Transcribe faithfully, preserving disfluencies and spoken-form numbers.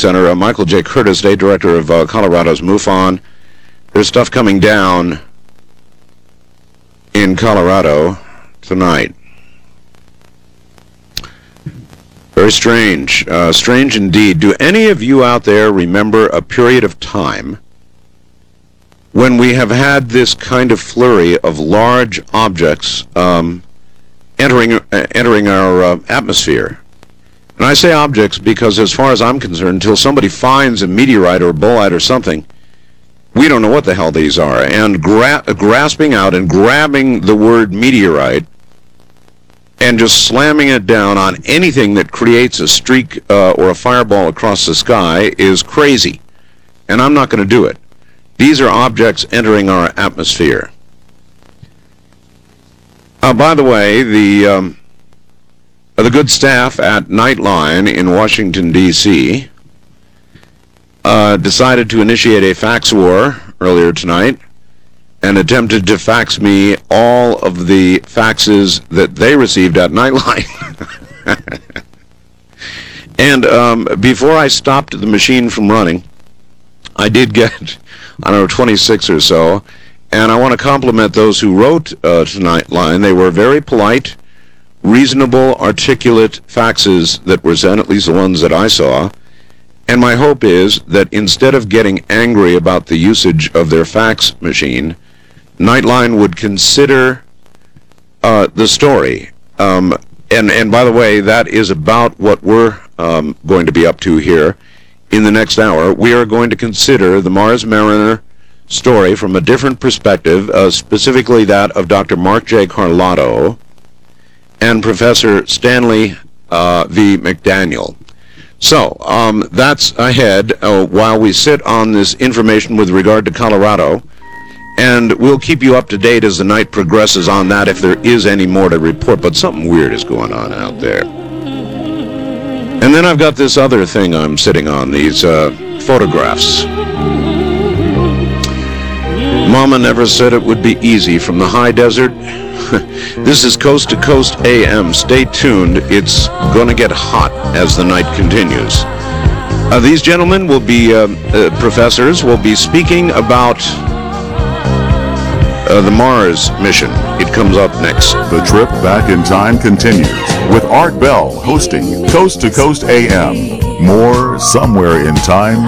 Center. Uh, Michael J. Curtis, State Director of uh, Colorado's MUFON. There's stuff coming down in Colorado tonight. Very strange. Uh, strange indeed. Do any of you out there remember a period of time when we have had this kind of flurry of large objects um, entering uh, entering our uh, atmosphere? And I say objects because, as far as I'm concerned, until somebody finds a meteorite or a bolide or something, we don't know what the hell these are. And gra grasping out and grabbing the word meteorite and just slamming it down on anything that creates a streak uh, or a fireball across the sky is crazy. And I'm not going to do it. These are objects entering our atmosphere. Uh, by the way, the, um, the good staff at Nightline in Washington, D C uh, decided to initiate a fax war earlier tonight and attempted to fax me all of the faxes that they received at Nightline. And um, before I stopped the machine from running, I did get, I don't know, twenty-six or so, and I want to compliment those who wrote uh, to Nightline. They were very polite, reasonable, articulate faxes that were sent, at least the ones that I saw. And my hope is that instead of getting angry about the usage of their fax machine, Nightline would consider uh, the story. Um, and, and by the way, that is about what we're um, going to be up to here in the next hour. We are going to consider the Mars Mariner story from a different perspective, uh, specifically that of Doctor Mark J. Carlotto and Professor Stanley uh, V. McDaniel. So, um, that's ahead uh, while we sit on this information with regard to Colorado, and we'll keep you up to date as the night progresses on that if there is any more to report, but something weird is going on out there. And then I've got this other thing I'm sitting on, these uh, photographs. Mama never said it would be easy from the high desert. This is Coast to Coast A M. Stay tuned. It's going to get hot as the night continues. Uh, these gentlemen will be, uh, uh, professors, will be speaking about uh, the Mars mission. It comes up next. The trip back in time continues with Art Bell hosting Coast to Coast A M. More somewhere in time.